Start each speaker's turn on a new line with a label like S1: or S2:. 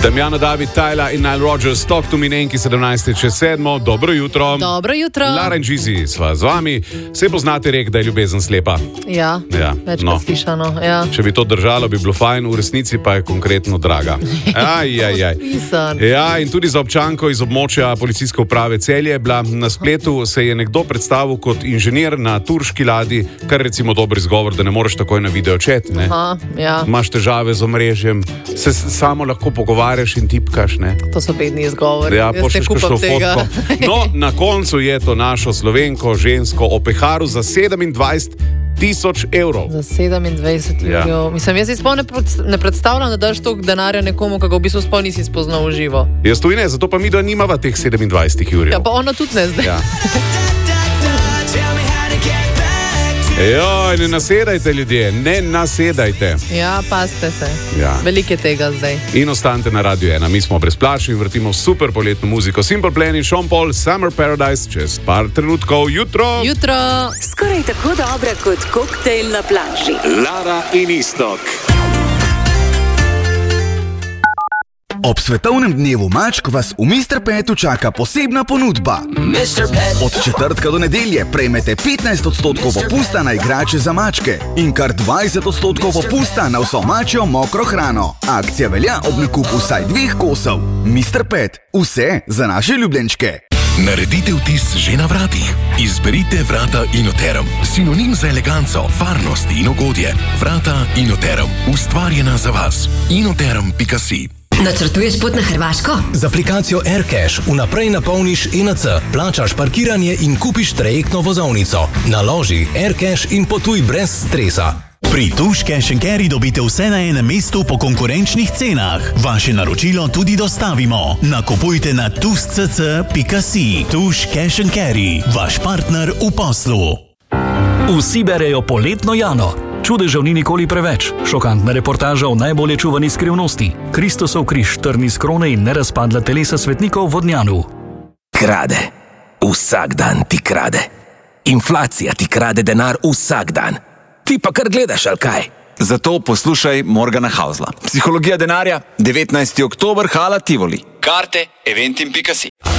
S1: Damjana, David, Tyler in Nile Rodgers, Talk to Me, Nenki 17:07. Dobro jutro.
S2: Dobro jutro.
S1: Lara in Gizi sva z vami. Vse poznate rek, da je ljubezen slepa.
S2: Ja, večkrat slišano. Ja.
S1: Če bi to držalo, bi bilo fajn, v resnici pa je konkretno draga. Ja, in tudi za občanko iz območja policijske uprave Celje bila na spletu, se je nekdo predstavil kot inženir na turški ladji, kar recimo dober izgovor, da ne moreš takoj na video chat.
S2: Ja.
S1: Imaš težave z omrežjem, se samo lahko pogovarjaš in tipkaš. Ne?
S2: To so bedni izgovori.
S1: Ja, pošlješ kakšno fotko. No, na koncu je to našo Slovenko, žensko, opeharu za 27,000 evrov.
S2: Za 27 evrov. Mislim, jaz si sploh ne predstavljam, da daš toliko denarja nekomu, kako v bistvu sploh nisi spoznal v živo.
S1: Jaz tudi ne, zato pa mi da nimava teh 27 evrov.
S2: Ja, pa ona tudi ne zdaj.
S1: Ja. Joj, ne nasedajte ljudje, ne nasedajte.
S2: Ja, pazite se.
S1: Ja.
S2: Veliko je tega zdaj.
S1: In ostanite na Radio 1. Mi smo brezplačni in vrtimo super poletno muziko. Simple Plan in Sean Paul, Summer Paradise, čez par trenutkov jutro.
S3: Skoraj tako dobra kot koktejl na plaži.
S4: Lara in Iztok.
S5: Ob svetovnem dnevu mačk vas v Mr. Petu čaka posebna ponudba. Od četrtka do nedelje prejmete 15% popusta na igrače za mačke in kar 20% popusta na vso mačjo mokro hrano. Akcija velja ob nakupu vsaj 2 kosov. Mr. Pet, vse za naše ljubljenčke.
S4: Naredite vtis že na vratih. Izberite vrata Inoterum. Sinonim za eleganco, varnost in ugodje. Vrata Inoterum. Ustvarjena za vas. Inoterum.si.
S6: Načrtuješ pot na Hrvaško?
S7: Z aplikacijo AirCash vnaprej napolniš INC, plačaš parkiranje in kupiš trajektno vozovnico. Naloži AirCash in potuj brez stresa.
S8: Pri Tuš Cash & Carry dobite vse na enem mestu po konkurenčnih cenah. Vaše naročilo tudi dostavimo. Nakupujte na tuš.cc.si. Tuš Cash & Carry, vaš partner v poslu.
S9: Vsi berejo poletno Jano. Čudežev ni nikoli preveč. Šokantna reportaža o najbolje čuvani skrivnosti. Kristusov križ, trni s krone in nerazpadla telesa svetnikov v Vodnjanu.
S10: Krade. Vsak dan ti krade. Inflacija ti krade denar vsak dan. Ti pa kar gledaš, ali kaj?
S11: Zato poslušaj Morgana Hausla. Psihologija denarja, 19. oktober, Hala Tivoli. Karte eventim.si.